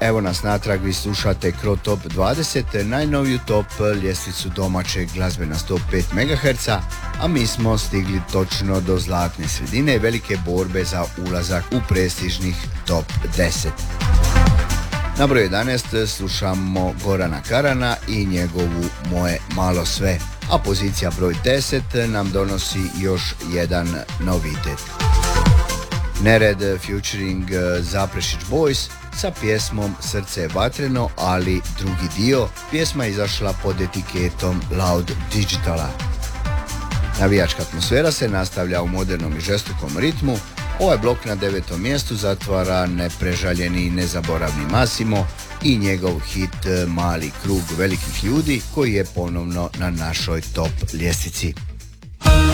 Evo nas natrag, vi slušate Cro Top 20, najnoviju top ljestvicu domaćeg glazbe na 105 MHz, a mi smo stigli točno do zlatne sredine velike borbe za ulazak u prestižnih top 10. Na broj 11 slušamo Gorana Karana i njegovu Moje malo sve, a pozicija broj 10 nam donosi još jedan novitet. Nered featuring Zaprešić Boys sa pjesmom Srce je vatreno, ali drugi dio. Pjesma je izašla pod etiketom Loud Digitala. Navijačka atmosfera se nastavlja u modernom i žestokom ritmu. Ovaj blok na 9. mjestu zatvara neprežaljeni i nezaboravni Massimo i njegov hit Mali krug velikih ljudi, koji je ponovno na našoj top ljestvici.